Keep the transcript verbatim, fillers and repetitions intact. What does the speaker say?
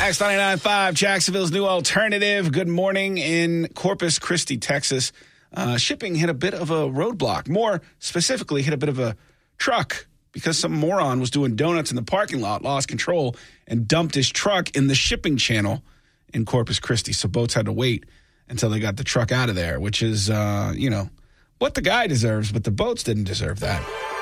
X ninety-nine point five, Jacksonville's new alternative. Good morning in Corpus Christi, Texas. Uh, shipping hit a bit of a roadblock. More specifically, hit a bit of a truck because some moron was doing donuts in the parking lot, lost control, and dumped his truck in the shipping channel in Corpus Christi. So boats had to wait until they got the truck out of there, which is, uh, you know, what the guy deserves, but the boats didn't deserve that.